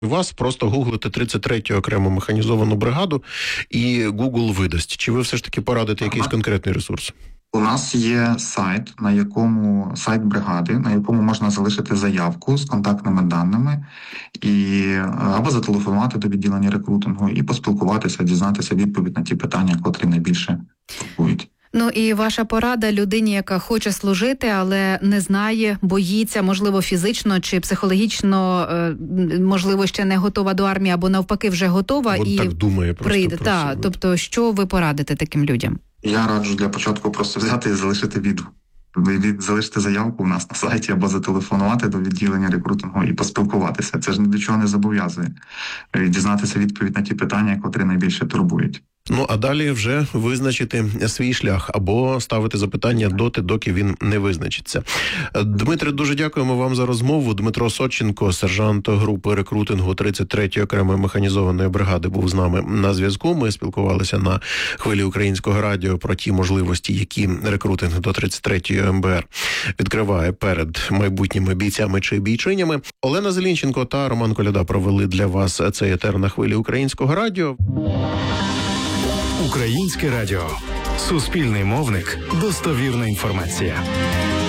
Вас просто гуглите 33-ю окрему механізовану бригаду і Google видасть. Чи ви все ж таки порадите якийсь конкретний ресурс? У нас є сайт, сайт бригади, на якому можна залишити заявку з контактними даними або зателефонувати до відділення рекрутингу і поспілкуватися, дізнатися відповідь на ті питання, котрі найбільше турбують. Ну і ваша порада людині, яка хоче служити, але не знає, боїться, можливо, фізично чи психологічно, можливо, ще не готова до армії, або навпаки вже готова і так думає прийде. Тобто, що ви порадите таким людям? Я раджу для початку просто взяти і залишити відгук. Залишити заявку у нас на сайті або зателефонувати до відділення рекрутингу і поспілкуватися. Це ж ні до чого не зобов'язує. Дізнатися відповідь на ті питання, котрі найбільше турбують. Ну, а далі вже визначити свій шлях або ставити запитання доки він не визначиться. Дмитре, дуже дякуємо вам за розмову. Дмитро Сотченко, сержант групи рекрутингу 33-ї окремої механізованої бригади, був з нами на зв'язку. Ми спілкувалися на хвилі Українського радіо про ті можливості, які рекрутинг до 33-ї МБР відкриває перед майбутніми бійцями чи бійчинями. Олена Зелінченко та Роман Коляда провели для вас цей етер на хвилі Українського радіо. Українське радіо. Суспільний мовник. Достовірна інформація.